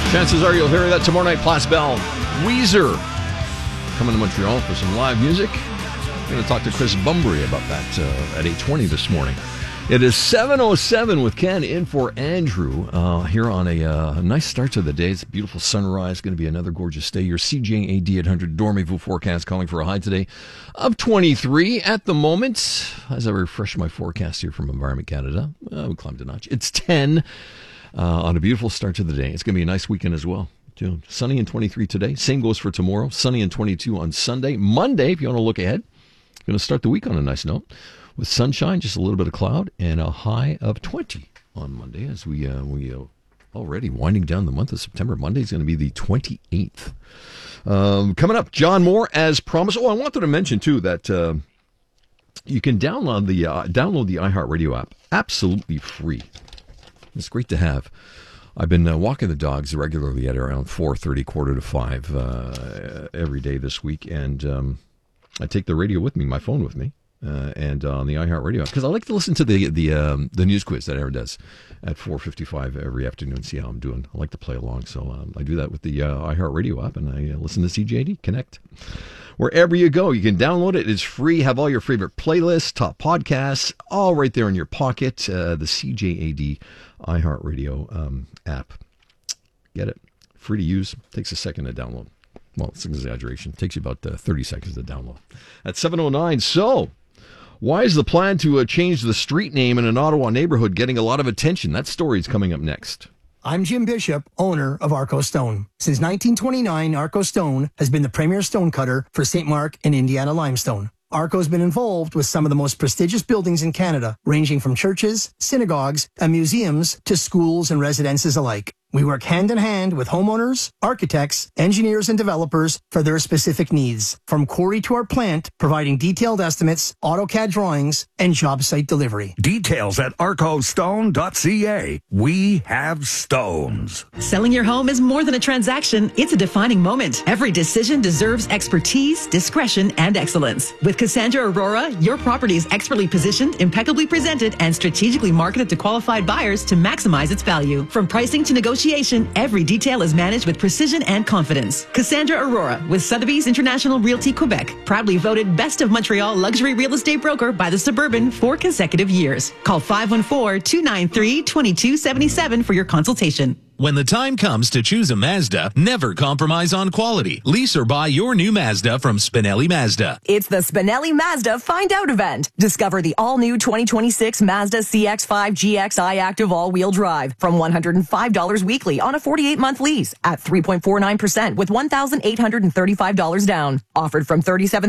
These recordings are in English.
Chances are you'll hear that tomorrow night. Place Bell, Weezer coming to Montreal for some live music. I'm going to talk to Chris Bumbry about that at 8:20 this morning. It is 7:07 with Ken in for Andrew here on a nice start to the day. It's a beautiful sunrise. It's going to be another gorgeous day. Your CJAD 800 Dormez-vous forecast calling for a high today of 23 at the moment. As I refresh my forecast here from Environment Canada, we climbed a notch. It's 10 on a beautiful start to the day. It's going to be a nice weekend as well. Sunny and 23 today. Same goes for tomorrow. Sunny and 22 on Sunday. Monday, if you want to look ahead, going to start the week on a nice note with sunshine, just a little bit of cloud, and a high of 20 on Monday as we already winding down the month of September. Monday is going to be the 28th. Coming up, John Moore, as promised. Oh, I wanted to mention, too, that you can download the iHeartRadio app absolutely free. It's great to have. I've been walking the dogs regularly at around 4:30, 4:45 every day this week, and I take the radio with me, my phone with me, and on the iHeartRadio app, because I like to listen to the news quiz that Aaron does at 4:55 every afternoon, see how I'm doing. I like to play along, so I do that with the iHeartRadio app, and I listen to CJAD Connect. Wherever you go, you can download it. It's free. Have all your favorite playlists, top podcasts, all right there in your pocket. The CJAD iHeartRadio app. Get it. Free to use. Takes a second to download. Well, it's an exaggeration. It takes you about 30 seconds to download. At 7:09. So, why is the plan to change the street name in an Ottawa neighborhood getting a lot of attention? That story is coming up next. I'm Jim Bishop, owner of Arco Stone. Since 1929, Arco Stone has been the premier stone cutter for St. Mark and Indiana limestone. Arco's been involved with some of the most prestigious buildings in Canada, ranging from churches, synagogues, and museums to schools and residences alike. We work hand in hand with homeowners, architects, engineers, and developers for their specific needs. From quarry to our plant, providing detailed estimates, AutoCAD drawings, and job site delivery. Details at arcostone.ca. We have stones. Selling your home is more than a transaction. It's a defining moment. Every decision deserves expertise, discretion, and excellence. With Cassandra Aurora, your property is expertly positioned, impeccably presented, and strategically marketed to qualified buyers to maximize its value. From pricing to negotiation, every detail is managed with precision and confidence. Cassandra Aurora with Sotheby's International Realty Quebec, proudly voted Best of Montreal Luxury Real Estate Broker by The Suburban 4 consecutive years. Call 514-293-2277 for your consultation. When the time comes to choose a Mazda, never compromise on quality. Lease or buy your new Mazda from Spinelli Mazda. It's the Spinelli Mazda Find Out event. Discover the all-new 2026 Mazda CX-5 GXI Active all-wheel drive from $105 weekly on a 48-month lease at 3.49% with $1,835 down. Offered from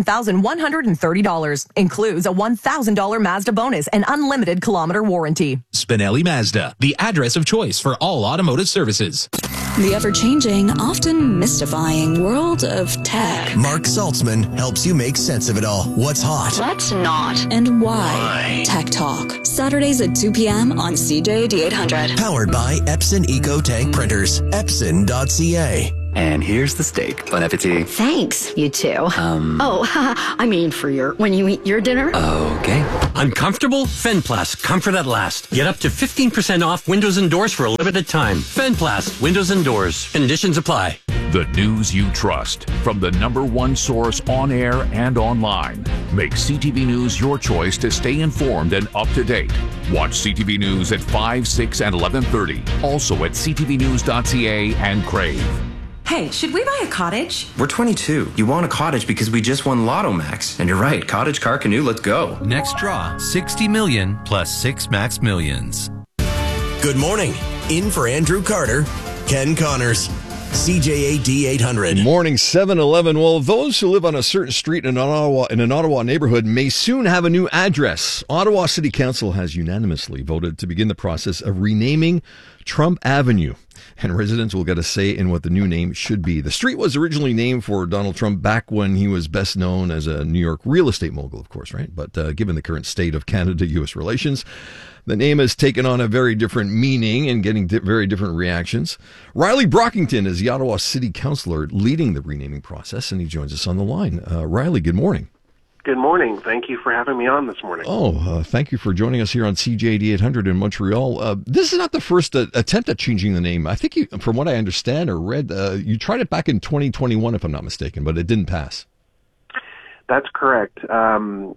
$37,130. Includes a $1,000 Mazda bonus and unlimited kilometer warranty. Spinelli Mazda, the address of choice for all automotive services. The ever-changing, often mystifying world of tech. Mark Saltzman helps you make sense of it all. What's hot? What's not? And why? Tech Talk. Saturdays at 2 p.m. on CJAD 800. Powered by Epson EcoTank Printers. Epson.ca. And here's the steak. Bon appetit. Thanks, you too. I mean for when you eat your dinner. Okay. Uncomfortable? Fenplast. Comfort at last. Get up to 15% off windows and doors for a limited time. Fenplast. Windows and doors. Conditions apply. The news you trust from the #1 source on air and online. Make CTV News your choice to stay informed and up to date. Watch CTV News at 5, 6, and 11:30. Also at ctvnews.ca and Crave. Hey, should we buy a cottage? We're 22. You want a cottage because we just won Lotto Max. And you're right, Cottage Car Canoe, let's go. Next draw, 60 million plus 6 max millions. Good morning. In for Andrew Carter, Ken Connors. CJAD 800. Morning, 7-11. Well, those who live on a certain street in an Ottawa neighborhood may soon have a new address. Ottawa City Council has unanimously voted to begin the process of renaming Trump Avenue, and residents will get a say in what the new name should be. The street was originally named for Donald Trump back when he was best known as a New York real estate mogul, of course, right? But given the current state of Canada-U.S. relations, the name has taken on a very different meaning and getting very different reactions. Riley Brockington is the Ottawa City Councillor leading the renaming process, and he joins us on the line. Riley, good morning. Good morning. Thank you for having me on this morning. Thank you for joining us here on CJAD 800 in Montreal. This is not the first attempt at changing the name. I think, from what I understand or read, you tried it back in 2021, if I'm not mistaken, but it didn't pass. That's correct. Back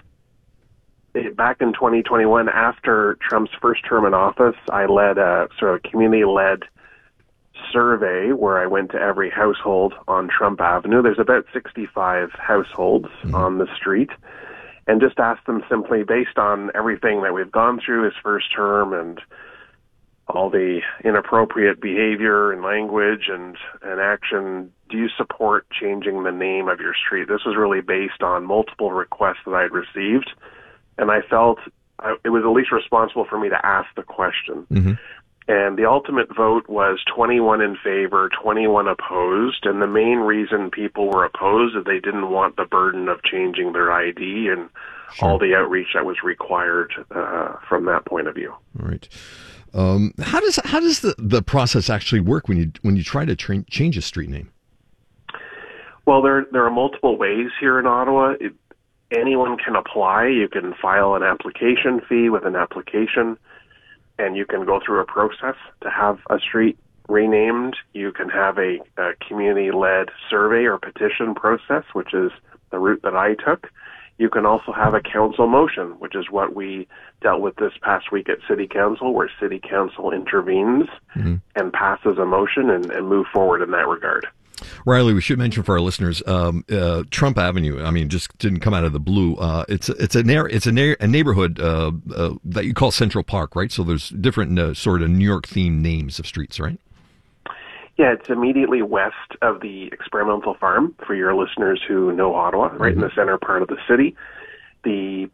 in 2021, after Trump's first term in office, I led a sort of community-led survey where I went to every household on Trump Avenue. There's about 65 households on the street, and just asked them simply, based on everything that we've gone through his first term and all the inappropriate behavior and language and action, do you support changing the name of your street? This was really based on multiple requests that I had received, and I felt it was at least responsible for me to ask the question. Mm-hmm. And the ultimate vote was 21 in favor, 21 opposed. And the main reason people were opposed is they didn't want the burden of changing their ID and all the outreach that was required from that point of view. All right. How does the process actually work when you try to change a street name? Well, there are multiple ways here in Ottawa. Anyone can apply. You can file an application fee with an application, and you can go through a process to have a street renamed. You can have a community-led survey or petition process, which is the route that I took. You can also have a council motion, which is what we dealt with this past week at City Council, where City Council intervenes and passes a motion and move forward in that regard. Riley, we should mention for our listeners, Trump Avenue. I mean, just didn't come out of the blue. It's a neighborhood that you call Central Park, right? So there's different sort of New York themed names of streets, right? Yeah, it's immediately west of the Experimental Farm, for your listeners who know Ottawa, right in the center part of the city. The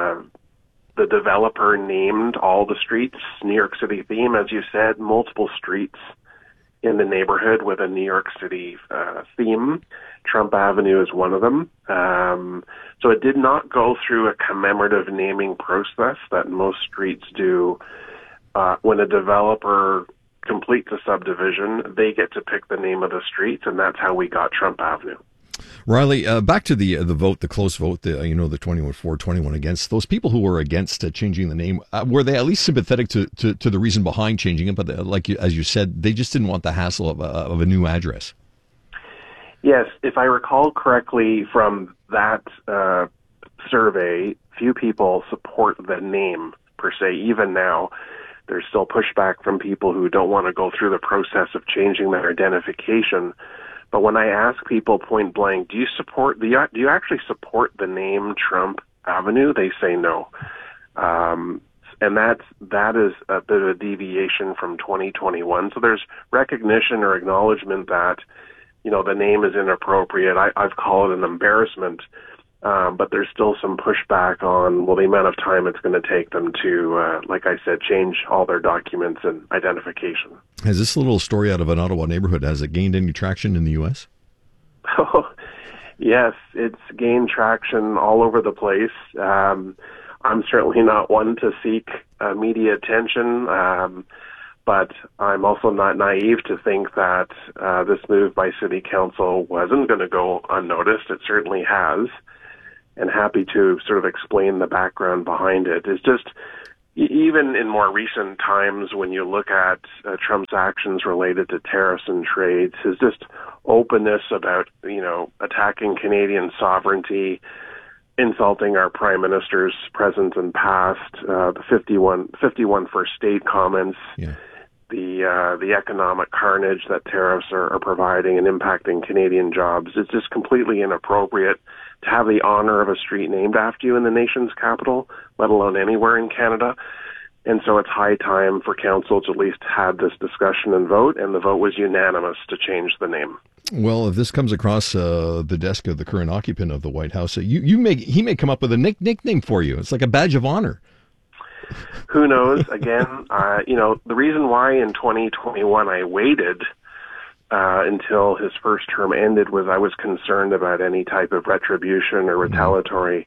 developer named all the streets New York City theme, as you said, multiple streets in the neighborhood with a New York City theme. Trump Avenue is one of them. So it did not go through a commemorative naming process that most streets do. When a developer completes a subdivision, they get to pick the name of the streets, and that's how we got Trump Avenue. Riley, back to the vote, the close vote, the 21 for, 21 against. Those people who were against changing the name, were they at least sympathetic to the reason behind changing it? But as you said, they just didn't want the hassle of a new address. Yes, if I recall correctly from that survey, few people support the name per se. Even now, there's still pushback from people who don't want to go through the process of changing their identification. But when I ask people point blank, do you actually support the name Trump Avenue? They say no. And that is a bit of a deviation from 2021. So there's recognition or acknowledgement that, the name is inappropriate. I've called it an embarrassment. But there's still some pushback on, the amount of time it's going to take them to, like I said, change all their documents and identification. Has this little story out of an Ottawa neighborhood, has it gained any traction in the U.S.? Oh, yes, it's gained traction all over the place. I'm certainly not one to seek media attention, but I'm also not naive to think that this move by City Council wasn't going to go unnoticed. It certainly has. And happy to sort of explain the background behind it. It's just, even in more recent times, when you look at Trump's actions related to tariffs and trades, his just openness about, attacking Canadian sovereignty, insulting our prime ministers present and past, the 51 First State comments, the economic carnage that tariffs are providing and impacting Canadian jobs. It's just completely inappropriate to have the honor of a street named after you in the nation's capital, let alone anywhere in Canada. And so it's high time for council to at least have this discussion and vote, and the vote was unanimous to change the name. Well, if this comes across the desk of the current occupant of the White House, he may come up with a nickname for you. It's like a badge of honor. Who knows? Again, the reason why in 2021 I waited until his first term ended was I was concerned about any type of retribution or retaliatory,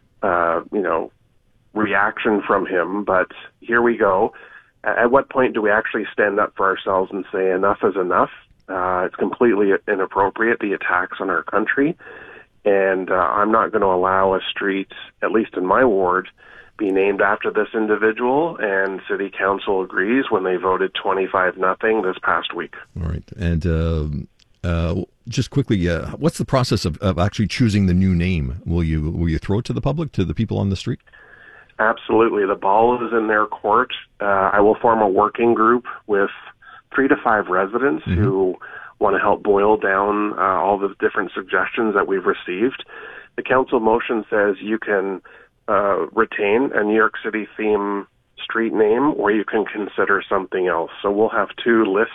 reaction from him. But here we go. At what point do we actually stand up for ourselves and say enough is enough? It's completely inappropriate, the attacks on our country. And I'm not going to allow a street, at least in my ward, be named after this individual, and City Council agrees when they voted 25-0 this past week. All right. And just quickly, what's the process of actually choosing the new name? Will you throw it to the public, to the people on the street? Absolutely. The ball is in their court. I will form a working group with 3 to 5 residents who want to help boil down all the different suggestions that we've received. The council motion says you can retain a New York City theme street name, or you can consider something else. So we'll have 2 lists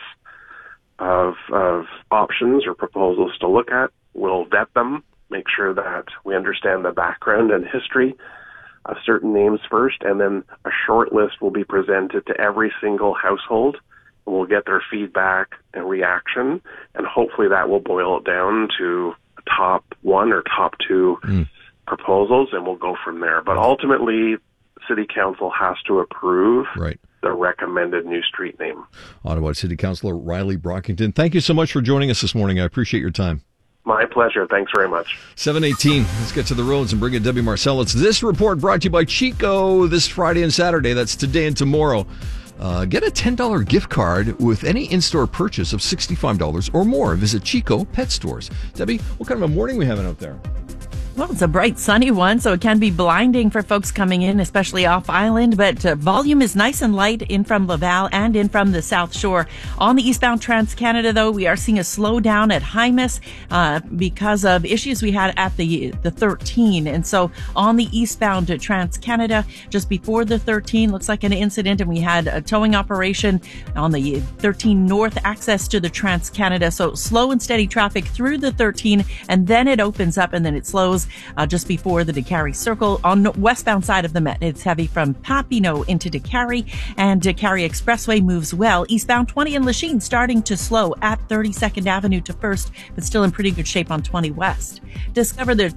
of options or proposals to look at. We'll vet them, make sure that we understand the background and history of certain names first, and then a short list will be presented to every single household. We'll get their feedback and reaction, and hopefully that will boil it down to a top 1 or top 2 proposals, and we'll go from there. But ultimately, City Council has to approve the recommended new street name. Ottawa City Councilor Riley Brockington, thank you so much for joining us this morning. I appreciate your time. My pleasure. Thanks very much. 7:18. Let's get to the roads and bring in Debbie Marcel. It's this report brought to you by Chico this Friday and Saturday. That's today and tomorrow. Get a $10 gift card with any in-store purchase of $65 or more. Visit Chico Pet Stores. Debbie, what kind of a morning we having out there? Well, it's a bright, sunny one, so it can be blinding for folks coming in, especially off island. But volume is nice and light in from Laval and in from the South Shore. On the eastbound Trans-Canada, though, we are seeing a slowdown at Hymas because of issues we had at the 13. And so on the eastbound Trans-Canada, just before the 13, looks like an incident, and we had a towing operation on the 13 north access to the Trans-Canada. So slow and steady traffic through the 13, and then it opens up and then it slows. Just before the Décarie Circle. On the westbound side of the Met, it's heavy from Papineau into Décarie, and Décarie Expressway moves well. Eastbound 20 in Lachine starting to slow at 32nd Avenue to 1st, but still in pretty good shape on 20 West. Discover the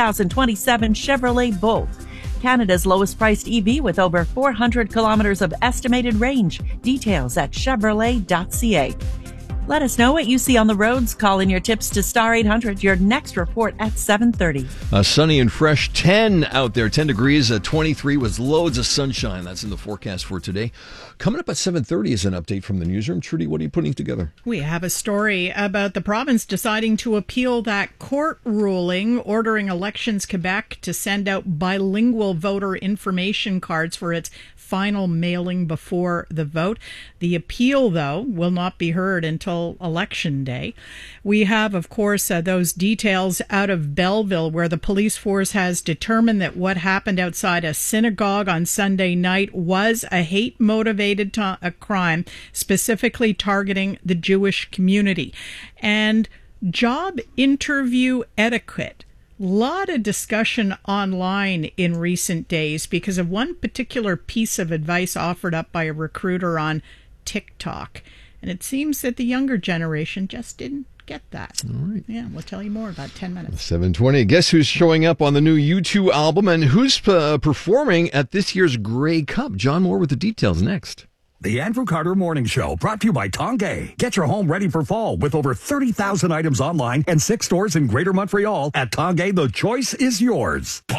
2027 Chevrolet Bolt, Canada's lowest priced EV with over 400 kilometers of estimated range. Details at Chevrolet.ca. Let us know what you see on the roads. Call in your tips to Star 800. Your next report at 7:30. Sunny and fresh, 10 out there, 10 degrees, 23 with loads of sunshine. That's in the forecast for today. Coming up at 7:30 is an update from the newsroom. Trudy, what are you putting together? We have a story about the province deciding to appeal that court ruling ordering Elections Quebec to send out bilingual voter information cards for its final mailing before the vote. The appeal, though, will not be heard until Election Day. We have, of course, those details out of Belleville, where the police force has determined that what happened outside a synagogue on Sunday night was a hate-motivated crime, specifically targeting the Jewish community. And job interview etiquette. Lot of discussion online in recent days because of one particular piece of advice offered up by a recruiter on TikTok. And it seems that the younger generation just didn't get that. All right. Yeah, we'll tell you more about 10 minutes. 7:20. Guess who's showing up on the new U2 album and who's performing at this year's Grey Cup? John Moore with the details next. The Andrew Carter Morning Show, brought to you by Tongay. Get your home ready for fall with over 30,000 items online and 6 stores in Greater Montreal. At Tongay, the choice is yours.